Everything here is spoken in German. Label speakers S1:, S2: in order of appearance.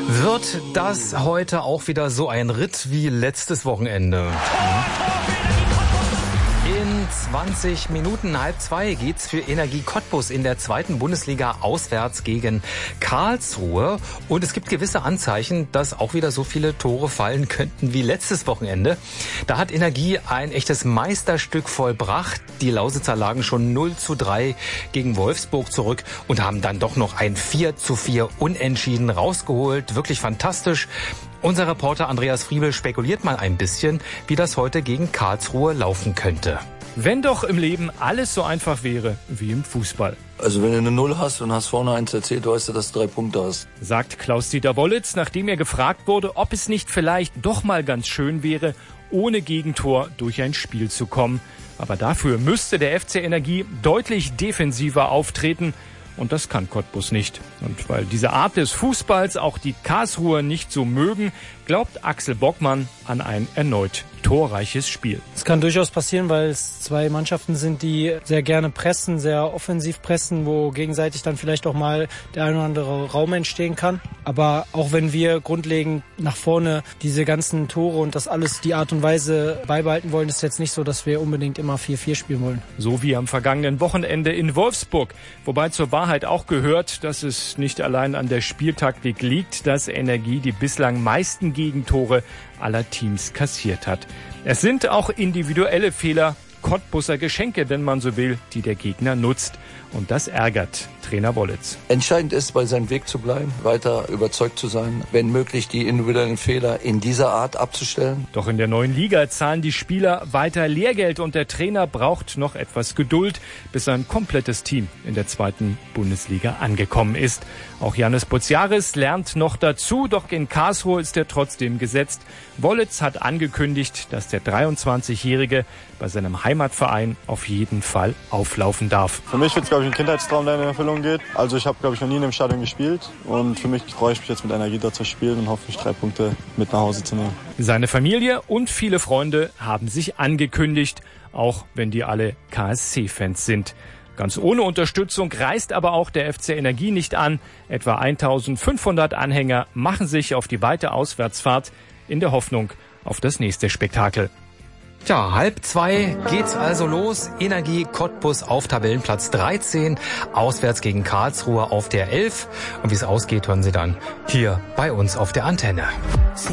S1: Wird das heute auch wieder so ein Ritt wie letztes Wochenende? In 20 Minuten, 1:30 geht's für Energie Cottbus in der 2. Bundesliga auswärts gegen Karlsruhe. Und es gibt gewisse Anzeichen, dass auch wieder so viele Tore fallen könnten wie letztes Wochenende. Da hat Energie ein echtes Meisterstück vollbracht. Die Lausitzer lagen schon 0:3 gegen Wolfsburg zurück und haben dann doch noch ein 4:4 Unentschieden rausgeholt. Wirklich fantastisch. Unser Reporter Andreas Friebel spekuliert mal ein bisschen, wie das heute gegen Karlsruhe laufen könnte.
S2: Wenn doch im Leben alles so einfach wäre wie im Fußball.
S3: Also wenn du eine 0 hast und hast vorne 1 erzielt, weißt du, dass du 3 Punkte hast.
S2: Sagt Klaus-Dieter Wollitz, nachdem er gefragt wurde, ob es nicht vielleicht doch mal ganz schön wäre, ohne Gegentor durch ein Spiel zu kommen. Aber dafür müsste der FC Energie deutlich defensiver auftreten. Und das kann Cottbus nicht. Und weil diese Art des Fußballs auch die Karlsruher nicht so mögen, glaubt Axel Bockmann an ein erneut torreiches Spiel.
S4: Es kann durchaus passieren, weil es zwei Mannschaften sind, die sehr gerne pressen, sehr offensiv pressen, wo gegenseitig dann vielleicht auch mal der ein oder andere Raum entstehen kann. Aber auch wenn wir grundlegend nach vorne diese ganzen Tore und das alles, die Art und Weise beibehalten wollen, ist es jetzt nicht so, dass wir unbedingt immer 4-4 spielen wollen.
S2: So wie am vergangenen Wochenende in Wolfsburg. Wobei zur Wahrheit auch gehört, dass es nicht allein an der Spieltaktik liegt, dass Energie die bislang meisten Gegentore aller Teams kassiert hat. Es sind auch individuelle Fehler, Cottbuser Geschenke, wenn man so will, die der Gegner nutzt. Und das ärgert Trainer Wollitz.
S3: Entscheidend ist, bei seinem Weg zu bleiben, weiter überzeugt zu sein, wenn möglich die individuellen Fehler in dieser Art abzustellen.
S2: Doch in der neuen Liga zahlen die Spieler weiter Lehrgeld und der Trainer braucht noch etwas Geduld, bis sein komplettes Team in der 2. Bundesliga angekommen ist. Auch Janis Boziaris lernt noch dazu, doch in Karlsruhe ist er trotzdem gesetzt. Wollitz hat angekündigt, dass der 23-Jährige bei seinem Heimatverein auf jeden Fall auflaufen darf.
S5: Für mich wird es, glaube ich, ein Kindheitstraum, der in Erfüllung geht. Also ich habe, glaube ich, noch nie in einem Stadion gespielt. Und für mich freue ich mich jetzt mit Energie dort zu spielen und hoffe, 3 Punkte mit nach Hause zu nehmen.
S2: Seine Familie und viele Freunde haben sich angekündigt, auch wenn die alle KSC-Fans sind. Ganz ohne Unterstützung reist aber auch der FC Energie nicht an. Etwa 1500 Anhänger machen sich auf die weite Auswärtsfahrt in der Hoffnung auf das nächste Spektakel.
S1: Tja, 1:30 geht's also los. Energie Cottbus auf Tabellenplatz 13, auswärts gegen Karlsruhe auf der 11. Und wie es ausgeht, hören Sie dann hier bei uns auf der Antenne.